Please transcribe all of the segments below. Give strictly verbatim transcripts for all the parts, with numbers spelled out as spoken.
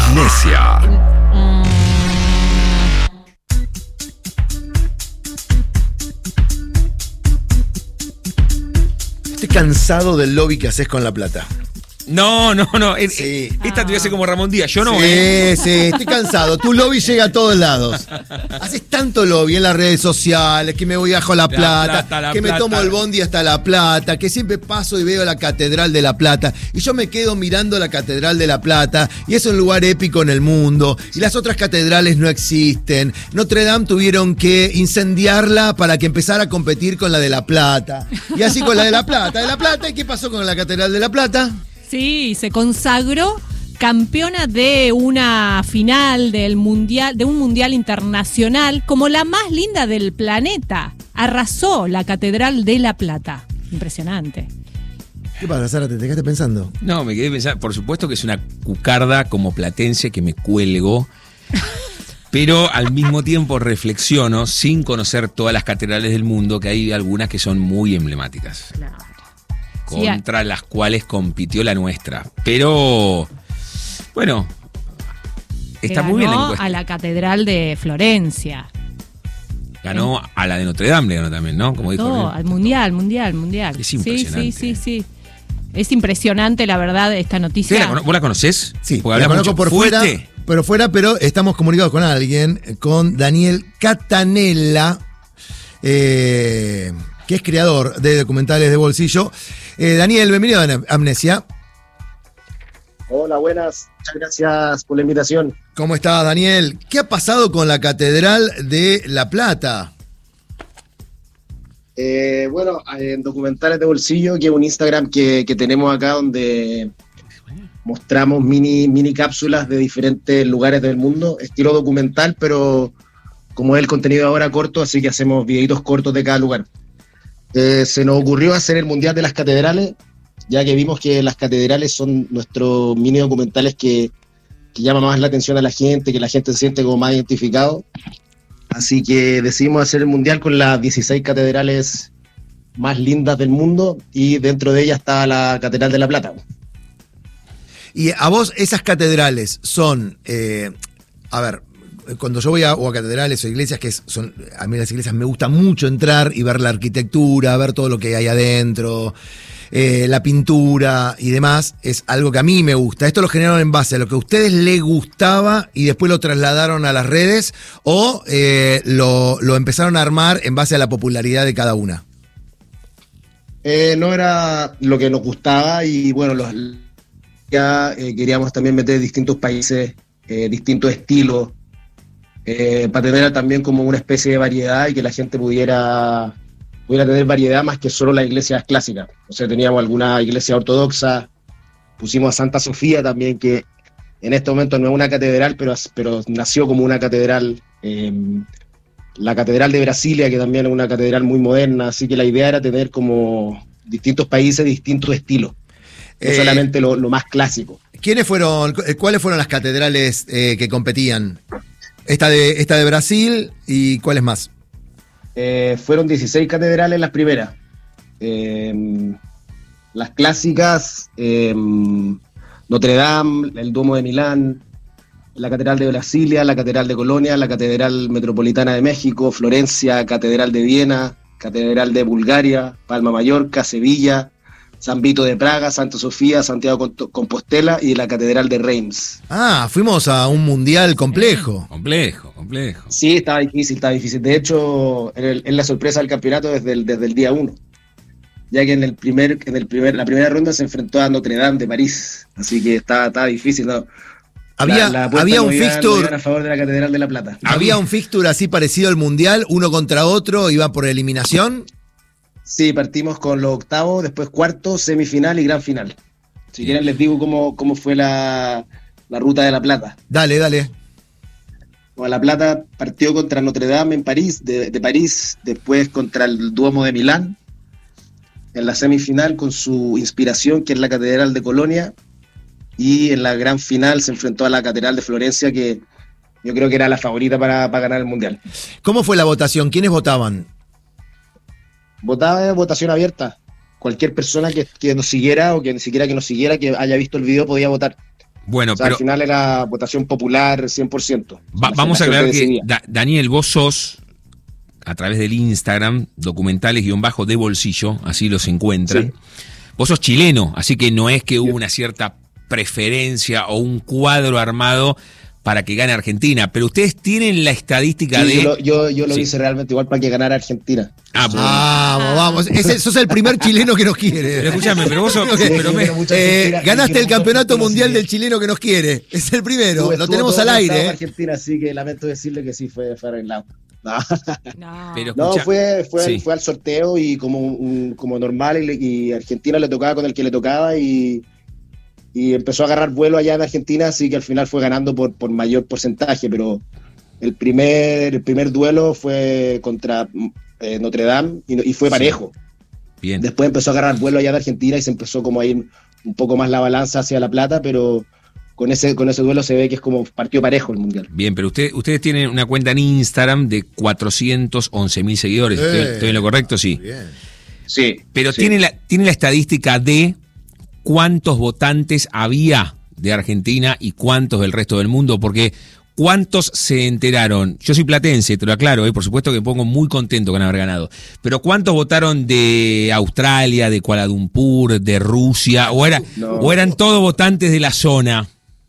Amnesia. Estoy cansado del lobby que haces con La Plata. No, no, no. Sí. Esta te voy a hacer como Ramón Díaz. Yo no, sí, ¿eh? Sí, estoy cansado. Tu lobby llega a todos lados. Haces tanto lobby en las redes sociales, que me voy bajo La Plata, La Plata, La que Plata. me tomo el bondi hasta La Plata, que siempre paso y veo la Catedral de La Plata. Y yo me quedo mirando la Catedral de La Plata, y es un lugar épico en el mundo. Y las otras catedrales no existen. Notre Dame tuvieron que incendiarla para que empezara a competir con la de La Plata. Y así con la de La Plata. ¿De La Plata? ¿Y qué pasó con la Catedral de La Plata? Sí, se consagró campeona de una final del mundial, de un mundial internacional, como la más linda del planeta. Arrasó la Catedral de La Plata. Impresionante. ¿Qué pasa, Sara? ¿Te quedaste pensando? No, me quedé pensando. Por supuesto que es una cucarda como platense que me cuelgo. Pero al mismo tiempo reflexiono, sin conocer todas las catedrales del mundo, que hay algunas que son muy emblemáticas. Claro. Contra sí, las cuales compitió la nuestra. Pero, bueno, está muy bien la encuesta. A la Catedral de Florencia. Ganó a la de Notre Dame, ganó también, ¿no? Como dijo. No, al Mundial, Mundial, Mundial. Es impresionante. Sí, sí, sí, sí. Es impresionante, la verdad, esta noticia. ¿La, ¿Vos la conocés? Sí, porque la conozco por fuera, ¿Fuiste? pero fuera, pero estamos comunicados con alguien, con Daniel Catanella, eh, que es creador de documentales de bolsillo. Eh, Daniel, bienvenido a Amnesia. Hola, buenas. Muchas gracias por la invitación. ¿Cómo estás, Daniel? ¿Qué ha pasado con la Catedral de La Plata? Eh, bueno, en Documentales de Bolsillo, que es un Instagram que, que tenemos acá donde mostramos mini, mini cápsulas de diferentes lugares del mundo, estilo documental, pero como es el contenido ahora corto, así que hacemos videitos cortos de cada lugar. Eh, se nos ocurrió hacer el Mundial de las Catedrales, ya que vimos que las catedrales son nuestros mini documentales que, que llaman más la atención a la gente, que la gente se siente como más identificado. Así que decidimos hacer el Mundial con las dieciséis catedrales más lindas del mundo, y dentro de ellas está la Catedral de La Plata. Y a vos, esas catedrales son, eh, a ver, cuando yo voy a, o a catedrales o iglesias, que son, a mí las iglesias me gusta mucho entrar y ver la arquitectura, ver todo lo que hay adentro, eh, la pintura y demás, es algo que a mí me gusta. ¿Esto lo generaron en base a lo que a ustedes les gustaba y después lo trasladaron a las redes, o eh, lo, lo empezaron a armar en base a la popularidad de cada una? Eh, no era lo que nos gustaba, y bueno, los, ya eh, queríamos también meter distintos países, eh, distintos estilos, Eh, para tener también como una especie de variedad y que la gente pudiera, pudiera tener variedad más que solo las iglesias clásicas. O sea, teníamos alguna iglesia ortodoxa, pusimos a Santa Sofía también, que en este momento no es una catedral, pero, pero nació como una catedral, eh, la Catedral de Brasilia, que también es una catedral muy moderna, así que la idea era tener como distintos países, distintos estilos, no eh, solamente lo, lo más clásico. ¿Quiénes fueron, cuáles fueron las catedrales eh, que competían? Esta de, esta de Brasil, ¿y cuáles más? Eh, fueron dieciséis catedrales las primeras. Eh, las clásicas, eh, Notre Dame, el Duomo de Milán, la Catedral de Brasilia, la Catedral de Colonia, la Catedral Metropolitana de México, Florencia, Catedral de Viena, Catedral de Bulgaria, Palma Mallorca, Sevilla, San Vito de Praga, Santa Sofía, Santiago Compostela y la Catedral de Reims. Ah, fuimos a un mundial complejo. Sí, complejo, complejo. Sí, estaba difícil, estaba difícil. De hecho, es la sorpresa del campeonato desde el, desde el día uno. Ya que en el primer, en el primer, la primera ronda se enfrentó a Notre Dame de París. Así que estaba, estaba difícil, ¿no? Había, la, la había no un iba, fixture no a favor de la Catedral de La Plata. Había un fixture así parecido al mundial, uno contra otro, iba por eliminación. Sí, partimos con los octavos, después cuarto, semifinal y gran final. Si sí. quieren les digo cómo, cómo fue la, la ruta de La Plata. Dale, dale. Bueno, La Plata partió contra Notre Dame en París, de, de París, después contra el Duomo de Milán, en la semifinal con su inspiración, que es la Catedral de Colonia, y en la gran final se enfrentó a la Catedral de Florencia, que yo creo que era la favorita para, para ganar el Mundial. ¿Cómo fue la votación? ¿Quiénes votaban? Votaba votación abierta. Cualquier persona que, que nos siguiera o que ni siquiera que nos siguiera, que haya visto el video, podía votar. Bueno, O sea, pero al final era votación popular cien por ciento. va- La- vamos la a aclarar gente que, decidía. Da- Daniel, vos sos, a través del Instagram, documentales-de bolsillo, así los encuentran. Sí. Vos sos chileno, así que no es que hubo una cierta preferencia o un cuadro armado para que gane Argentina, pero ustedes tienen la estadística Sí, de... yo lo, yo, yo lo Sí. hice realmente igual para que ganara Argentina. Ah, bueno. Vamos, vamos. Ese, sos el primer chileno que nos quiere. Pero escúchame, pero vos sos... Ok. pero me- Pero mucha Eh, Argentina- ganaste quiero el campeonato mucho mundial Argentina, del chileno que nos quiere. Es el primero. Estuvo- Lo estuvo tenemos todo al adelantado aire. a ¿eh? Argentina, así que lamento decirle que sí fue, fue arreglado. No, No. Pero no, escucha- fue, fue, sí. fue al sorteo y como, un- como normal y, le- y Argentina le tocaba con el que le tocaba y, y empezó a agarrar vuelo allá en Argentina, así que al final fue ganando por, por mayor porcentaje, pero el primer, el primer duelo fue contra eh, Notre Dame y, y fue Sí. parejo. Bien. Después empezó a agarrar vuelo allá de Argentina y se empezó como a ir un poco más la balanza hacia La Plata, pero con ese, con ese duelo se ve que es como partido parejo el Mundial. Bien, pero usted, ustedes tienen una cuenta en Instagram de cuatrocientos once mil seguidores. ¿Estoy, Eh. estoy en lo correcto? Sí. Bien. Sí. Pero sí. tiene la, tiene la estadística de cuántos votantes había de Argentina y cuántos del resto del mundo, porque ¿cuántos se enteraron? Yo soy platense, te lo aclaro, ¿eh? Por supuesto que me pongo muy contento con haber ganado. Pero ¿cuántos votaron de Australia, de Kuala Lumpur, de Rusia? ¿O, era, No. o eran todos votantes de la zona?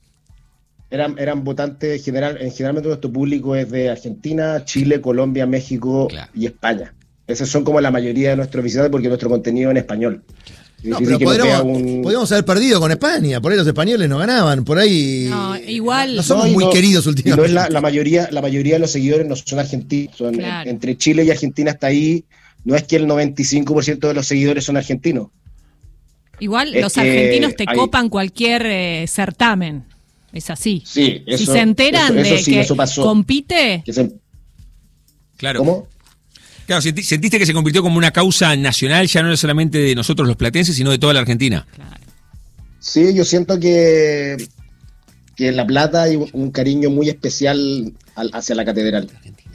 Eran, eran votantes, general, en generalmente nuestro público es de Argentina, Chile, Colombia, México Claro. y España. Esos son como la mayoría de nuestros visitantes porque nuestro contenido es en español. Es No, difícil pero que nos vea podríamos, un- podríamos haber perdido con España. Por ahí los españoles no ganaban. Por ahí. No, igual- No somos No, y muy no- queridos y últimamente. no es la, la mayoría, la mayoría de los seguidores no son argentinos. Son, Claro. Entre Chile y Argentina está ahí. No es que el noventa y cinco por ciento de los seguidores son argentinos. Igual Es los que argentinos te hay- copan cualquier eh, certamen. Es así. Sí, si eso- se enteran eso- eso de sí, que eso pasó. compite, Que se- Claro. ¿Cómo? Claro, senti- sentiste que se convirtió como una causa nacional, ya no solamente de nosotros los platenses, sino de toda la Argentina. Sí, yo siento que, que en La Plata hay un, un cariño muy especial al- hacia la catedral.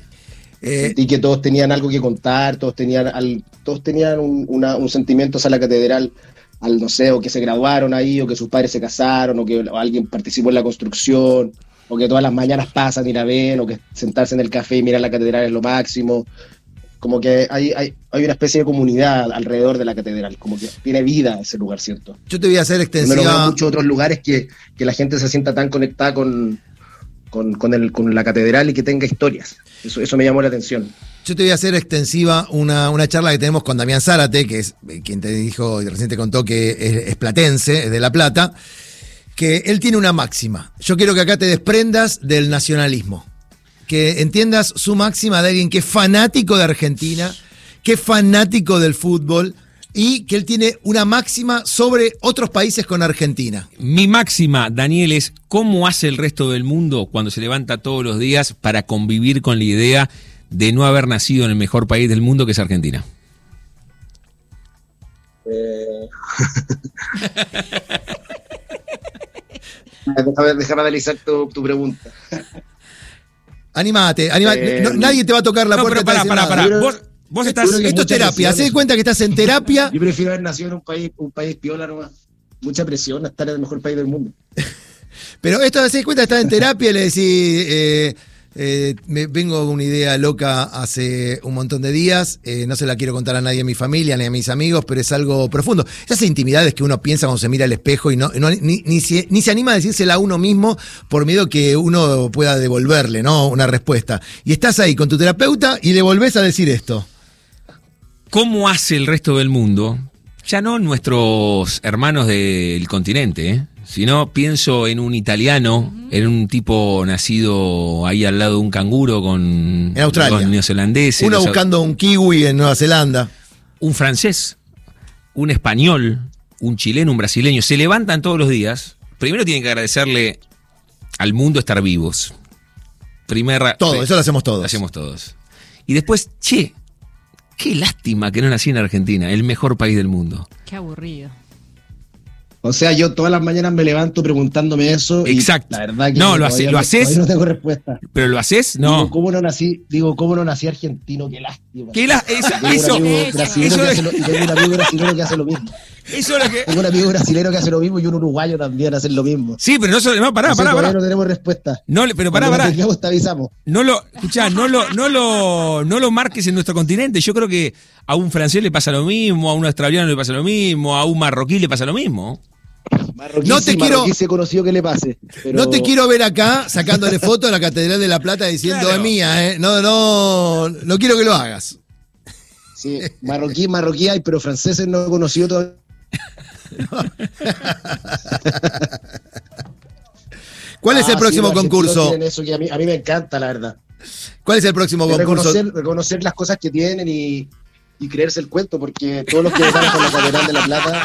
Eh, Sentí que todos tenían algo que contar, todos tenían, al- todos tenían un, una- un sentimiento hacia la catedral, al no sé, o que se graduaron ahí, o que sus padres se casaron, o que alguien participó en la construcción, o que todas las mañanas pasan y la ven, o que sentarse en el café y mirar la catedral es lo máximo. Como que hay, hay, hay una especie de comunidad alrededor de la catedral, como que tiene vida ese lugar, ¿cierto? yo te voy a hacer No lo veo en extensiva. muchos otros lugares que, que la gente se sienta tan conectada con, con, con, el, con la catedral y que tenga historias. Eso, eso me llamó la atención. Yo te voy a hacer extensiva una, una charla que tenemos con Damián Zárate, que es eh, quien te dijo y recién te contó que es, es platense, es de La Plata, que él tiene una máxima. Yo quiero que acá te desprendas del nacionalismo. Que entiendas su máxima de alguien que es fanático de Argentina, que es fanático del fútbol y que él tiene una máxima sobre otros países con Argentina. Mi máxima, Daniel, es cómo hace el resto del mundo cuando se levanta todos los días para convivir con la idea de no haber nacido en el mejor país del mundo, que es Argentina. Eh... déjame, déjame analizar tu, tu pregunta. Animate, animate. Eh, No- nadie te va a tocar la No, puerta. pero y te va pará, a decir pará, nada. pará. Yo creo- Vos, vos yo estás... creo que- Esto es mucha terapia. presión. Hacé de cuenta que estás en terapia. Yo prefiero haber nacido en un país, un país piola nomás. Mucha presión a estar en el mejor país del mundo. Pero esto hacé de cuenta que estás en terapia y le decís, eh, eh, me vengo con una idea loca hace un montón de días. eh, no se la quiero contar a nadie en mi familia ni a mis amigos, pero es algo profundo. Esas intimidades que uno piensa cuando se mira al espejo y no, no- ni, ni, se, ni se anima a decírsela a uno mismo por miedo que uno pueda devolverle, ¿no? Una respuesta. Y estás ahí con tu terapeuta y le volvés a decir esto. ¿Cómo hace el resto del mundo? Ya no nuestros hermanos del continente, ¿eh? Sino pienso en un italiano, en un tipo nacido ahí al lado de un canguro con, En Australia. con neozelandeses. Uno los- buscando un kiwi en Nueva Zelanda. un francés, un español, un chileno, un brasileño. Se levantan todos los días. Primero tienen que agradecerle al mundo estar vivos. Primera, Todo, eso lo hacemos todos. Lo hacemos todos. Y después, che, qué lástima que no nací en Argentina, el mejor país del mundo. qué aburrido. O sea, yo todas las mañanas me levanto preguntándome eso. y Exacto. La verdad que No, lo todavía hace- lo no- haces. todavía no tengo respuesta. ¿Pero lo haces? Digo, No. ¿cómo no nací? Digo, ¿cómo no nací argentino? Qué lástima. ¿Qué la- esa- Tengo un eso, amigo eso- brasilero que hace lo- y tengo un amigo brasilero que hace lo mismo. Eso es lo que... Tengo un amigo brasileño que hace lo mismo y un uruguayo también hace lo mismo. Sí, pero no solo... No, pará, No sé, pará, todavía pará. no tenemos respuesta. No, le- pero pará, Cuando pará. lo tengamos, te avisamos. No lo, escuchá, no lo, no lo, no lo marques en nuestro continente. Yo creo que a un francés le pasa lo mismo, a un australiano le pasa lo mismo, a un marroquí le pasa lo mismo. Marroquí, No te sí, quiero- Marroquí se conoció que le pase. Pero... No te quiero ver acá sacándole foto a la Catedral de la Plata diciendo Claro. es mía, ¿eh? No, no, no quiero que lo hagas. Sí, marroquí, marroquí hay, pero franceses no he conocido todavía. ¿Cuál es el Ah, próximo sí, los argentinos concurso? tienen Eso que a, mí, a mí me encanta, la verdad. ¿Cuál es el próximo Es concurso? reconocer, reconocer las cosas que tienen y, y creerse el cuento, porque todos los que votaron por la Catedral de la Plata.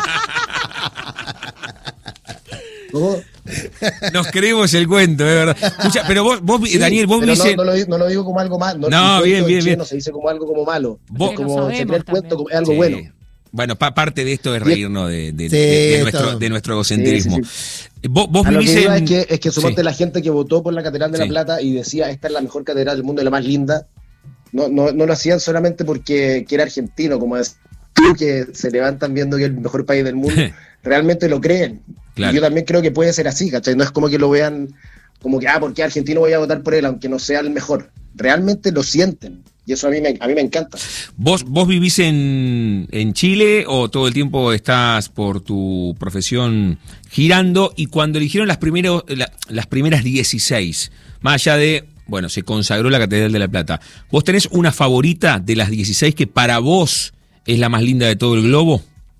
¿Cómo? Nos creemos el cuento, es verdad. Escucha, pero vos, vos Sí, Daniel, vos pero vivís no, en- no, lo, digo- no lo digo como algo malo. No, el bien, cuento bien, en Chile bien. No se dice como algo como malo. Vos- Es como Lo se sabemos cree el cuento también. como es algo Sí. bueno. Bueno, pa- parte de esto es reírnos de, de- Sí, de- de esto- nuestro, de nuestro egocentrismo. Sí, Vos, vos A lo que vivís iba en... es que, es que suponte Sí. la gente que votó por la Catedral de Sí. la Plata y decía esta es la mejor catedral del mundo y la más linda, no, no, no lo hacían solamente porque que era argentino, como es que se levantan viendo que es el mejor país del mundo, realmente lo creen. Claro. Y yo también creo que puede ser así, ¿cachai? No es como que lo vean como que, ah, porque argentino voy a votar por él, aunque no sea el mejor. Realmente lo sienten. Y eso a mí me, a mí me encanta. ¿Vos, vos vivís en, en Chile o todo el tiempo estás por tu profesión girando? Y cuando eligieron las, primeros, la- las primeras dieciséis, más allá de, bueno, se consagró la Catedral de la Plata, ¿vos tenés una favorita de las dieciséis que para vos es la más linda de todo el globo?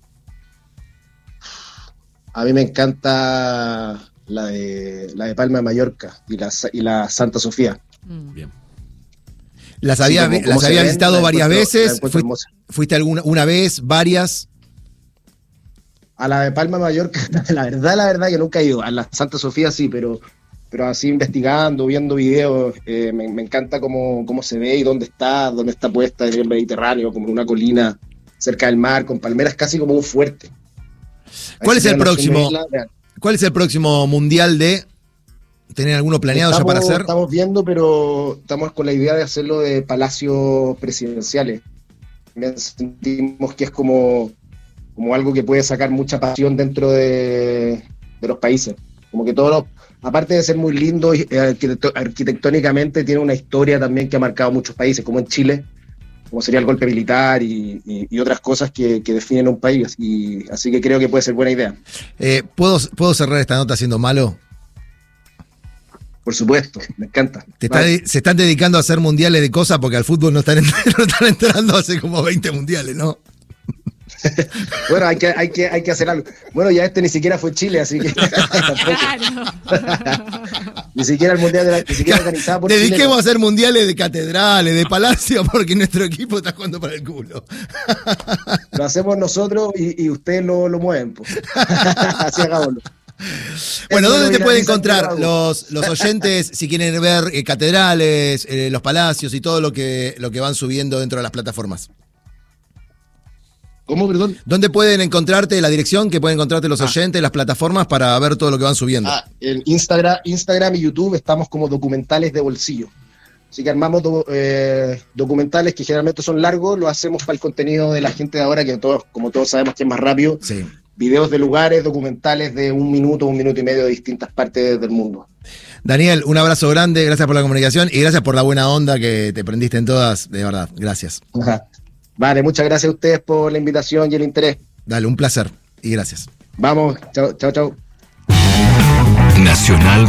A mí me encanta la de, la de Palma de Mallorca y la, y la Santa Sofía. Mm. Bien. Las Sí, había, como- vi- como las se había ven, visitado la varias encuentro- la veces. encuentro Fui- hermosa. ¿Fuiste alguna una vez, varias? A la de Palma de Mallorca, la verdad, la verdad que nunca he ido. A la Santa Sofía sí, pero, pero así investigando, viendo videos, eh, me, me encanta cómo, cómo se ve y dónde está, dónde está puesta en el Mediterráneo, como en una colina cerca del mar, con palmeras casi como un fuerte. ¿Cuál Así es el que la noción de próximo? isla, vean. ¿Cuál es el próximo mundial de? ¿Tienen alguno planeado estamos, ya para hacer? Estamos viendo, pero estamos con la idea de hacerlo de palacios presidenciales. También sentimos que es como, como algo que puede sacar mucha pasión dentro de, de los países. Como que todos los, aparte de ser muy lindo y, eh, arquitecto- arquitectónicamente, tiene una historia también que ha marcado muchos países, como en Chile, como sería el golpe militar y, y- y otras cosas que, que definen un país. Y así que creo que puede ser buena idea. Eh, ¿puedo, ¿Puedo cerrar esta nota siendo malo? Por supuesto, me encanta. Te está Vale. de- se están dedicando a hacer mundiales de cosas porque al fútbol no están, ent- no están entrando hace como veinte mundiales, ¿no? Bueno, hay que, hay, que, hay que hacer algo. Bueno, ya este ni siquiera fue Chile, así que Claro. ni siquiera el mundial de la, ni siquiera organizado por Dediquemos Chile. a hacer mundiales de catedrales, de palacios, porque nuestro equipo está jugando para el culo. Lo hacemos nosotros y, y ustedes lo, lo mueven. Pues. Así hagámoslo. Bueno, Esto ¿dónde lo te pueden viraliza en encontrar todo. los, los oyentes si quieren ver eh, catedrales, eh, los palacios y todo lo que, lo que van subiendo dentro de las plataformas? ¿Cómo, perdón? ¿Dónde pueden encontrarte la dirección que pueden encontrarte los oyentes, las plataformas para ver todo lo que van subiendo? Ah, en Instagram, Instagram y YouTube estamos como documentales de bolsillo. Así que armamos do- eh, documentales que generalmente son largos, lo hacemos para el contenido de la gente de ahora, que todos, como todos sabemos que es más rápido. Sí. Videos de lugares, documentales de un minuto, un minuto y medio de distintas partes del mundo. Daniel, un abrazo grande, gracias por la comunicación y gracias por la buena onda que te prendiste en todas, de verdad, gracias. Ajá. Vale, muchas gracias a ustedes por la invitación y el interés. Dale, un placer y gracias. Vamos, chao, chao, chao. Nacional